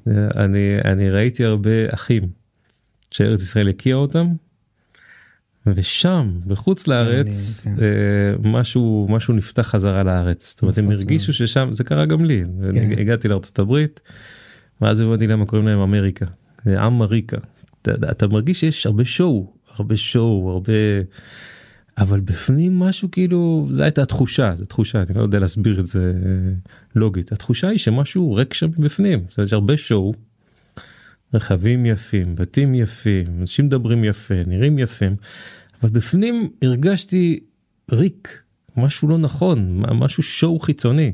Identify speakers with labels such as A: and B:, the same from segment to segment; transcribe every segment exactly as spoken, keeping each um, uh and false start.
A: אני, אני ראיתי הרבה אחים שארץ ישראל הכירה אותם, ושם, בחוץ לארץ, אני, כן. משהו, משהו נפתח חזרה לארץ. זאת אומרת, הם הרגישו ששם, זה קרה גם לי. כן. הגעתי לארצות הברית, ואז הבנתי למה קוראים להם אמריקה. אמריקה. אתה, אתה מרגיש שיש הרבה שואו, הרבה שואו, הרבה... אבל בפנים משהו כאילו, זו הייתה התחושה, זו תחושה, אני לא יודע להסביר את זה לוגית. התחושה היא שמשהו ריק שם בפנים. זאת אומרת, יש הרבה שואו, רכבים יפים, בתים יפים, אנשים מדברים יפה, נראים יפים, אבל בפנים הרגשתי ריק, משהו לא נכון, משהו שואו חיצוני.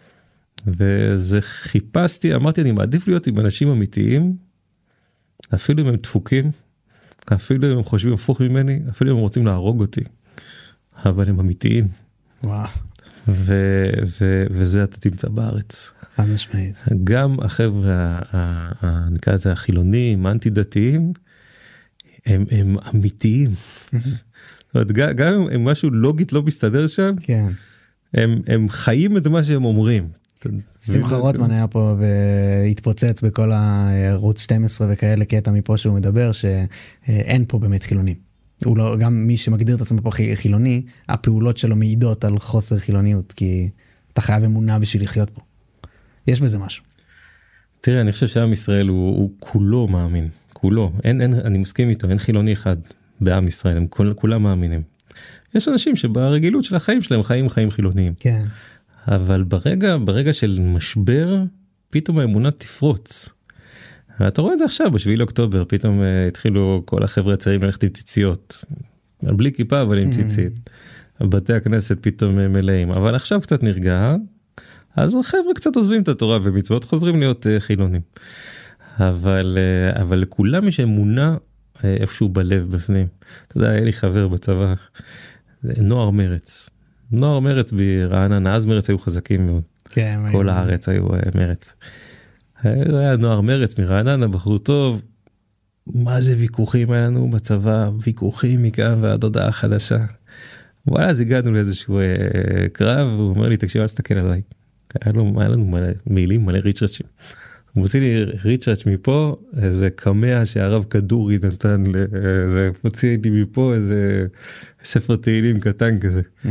A: וזה חיפשתי, אמרתי, אני מעדיף להיות עם אנשים אמיתיים, אפילו אם הם דפוקים, אפילו אם הם חושבים הפוך ממני, אפילו אם הם רוצים להרוג אותי, אבל הם אמיתיים.
B: וואו.
A: ו- ו- וזה אתה תמצא בארץ.
B: חד משמעית.
A: גם החבר'ה, נקרא לזה החילונים, האנטי דתיים, הם, הם אמיתיים. זאת אומרת, גם אם משהו לוגית לא מסתדר שם,
B: כן.
A: הם, הם חיים את מה שהם אומרים.
B: שמחה רוטמן היה פה והתפוצץ בכל הערוץ שתים עשרה וכאלה קטע מפה שהוא מדבר שאין פה באמת חילונים. הוא לא, גם מי שמגדיר את עצמו פה חילוני, הפעולות שלו מעידות על חוסר חילוניות, כי אתה חייב אמונה בשביל לחיות פה. יש בזה משהו.
A: תראה, אני חושב שעם ישראל הוא, הוא כולו מאמין, כולו. אין, אין, אני מסכים איתו, אין חילוני אחד בעם ישראל, הם כול, כולם מאמינים. יש אנשים שברגילות של החיים שלהם חיים חיים חילוניים.
B: כן.
A: אבל ברגע, ברגע של משבר, פתאום האמונה תפרוץ. אתה רואה את זה עכשיו, בשביעי לאוקטובר, פתאום uh, התחילו כל החבר'ה הצעירים ללכת עם ציציות. בלי כיפה, אבל עם ציצית. בתי הכנסת פתאום מלאים. אבל עכשיו קצת נרגע, אז החבר'ה קצת עוזבים את התורה ומצוות, חוזרים להיות uh, חילונים. אבל, uh, אבל לכולם יש אמונה uh, איפשהו בלב בפנים. אתה יודע, היה לי חבר בצבא, נוער מרץ. נוער מרץ ברעננה, אז מרץ היו חזקים מאוד.
B: כן.
A: כל הארץ היו uh, מרץ. היה נוער מרץ מרעננה, בחור טוב, מה זה ויכוחים היה לנו בצבא, ויכוחים מכאן ועד הודעה חדשה. וואלה, אז הגענו לאיזשהו אה, קרב, הוא אומר לי, תקשיב, אל תסתכל עליי. היה, לו, היה לנו מלא, מילים, מלא ריצ'רצ'ים. הוא מוציא לי ריצ'רצ' מפה, איזה קמע שהרב כדורי נתן, איזה, מוציא לי מפה איזה ספר תהילים קטן כזה. Mm.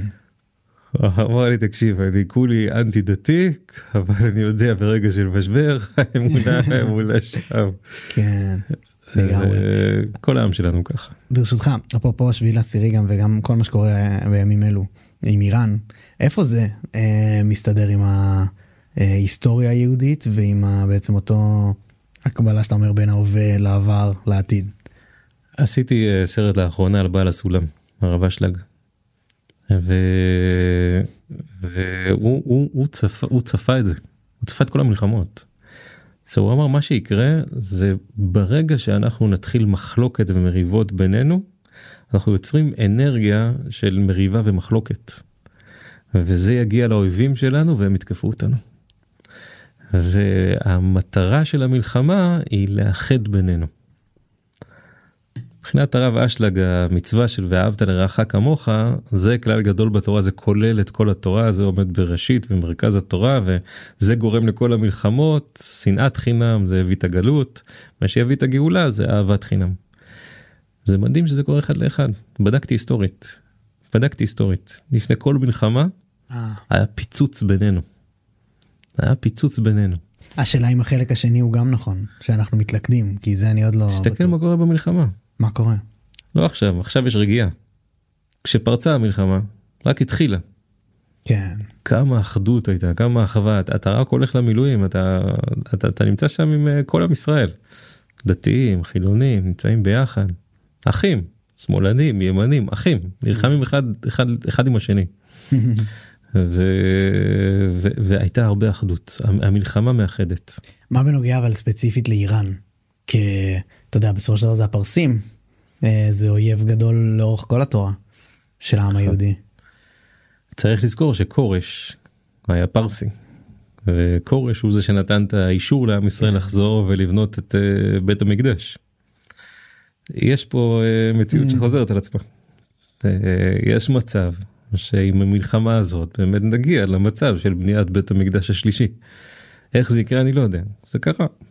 A: אמר לי, תקשיב, אני כולי אנטי דתי, אבל אני יודע ברגע של משבר, האמונה, האמונה שם.
B: כן, לגמרי.
A: כל העם שלנו ככה.
B: ברשותך, אפרופו שביעי לעשירי גם, וגם כל מה שקורה בימים אלו, עם איראן, איפה זה מסתדר עם ההיסטוריה היהודית, ועם בעצם אותו הקבלה שאתה אומר בין ההווה לעבר, לעתיד?
A: עשיתי סרט לאחרונה על בעל הסולם, הרב אשלג. והוא הוא, הוא צפה, הוא צפה את זה, הוא צפה את כל המלחמות. אז הוא אמר, מה שיקרה זה ברגע שאנחנו נתחיל מחלוקת ומריבות בינינו, אנחנו יוצרים אנרגיה של מריבה ומחלוקת. וזה יגיע לאויבים שלנו והם יתקפו אותנו. והמטרה של המלחמה היא לאחד בינינו. מבחינת הרב אשלג, המצווה של ואהבת לרעך כמוך, זה כלל גדול בתורה, זה כולל את כל התורה, זה עומד בראשית ומרכז התורה, וזה גורם לכל המלחמות, שנאת חינם, זה הביא את הגלות, מה שיביא את הגאולה זה אהבת חינם. זה מדהים שזה קורה אחד לאחד, בדקתי היסטורית, בדקתי היסטורית, לפני כל מלחמה, היה פיצוץ בינינו, היה פיצוץ בינינו.
B: השאלה אם החלק השני הוא גם נכון, שאנחנו מתלכדים, כי זה אני עוד לא...
A: תסתכל מה קורה במלחמה.
B: מה קורה?
A: לא עכשיו, עכשיו יש רגיעה. כשפרצה המלחמה, רק התחילה.
B: כן.
A: כמה אחדות הייתה, כמה אחווה, אתה, אתה רק הולך למילואים, אתה, אתה, אתה נמצא שם עם כל עם ישראל. דתיים, חילונים, נמצאים ביחד. אחים, שמאלנים, ימנים, אחים, נלחמים אחד, אחד, אחד עם השני. ו, ו, והייתה הרבה אחדות. המלחמה מאחדת.
B: מה בנוגע אבל ספציפית לאיראן? כי, אתה יודע, בסופו של דבר זה הפרסים, זה אויב גדול לאורך כל התורה של העם היהודי.
A: צריך לזכור שקורש היה פרסי, וקורש הוא זה שנתן את האישור לעם ישראל לחזור ולבנות את בית המקדש. יש פה מציאות שחוזרת על עצמה. יש מצב שעם המלחמה הזאת באמת נגיע למצב של בניית בית המקדש השלישי. איך זה יקרה אני לא יודע, זה קרה.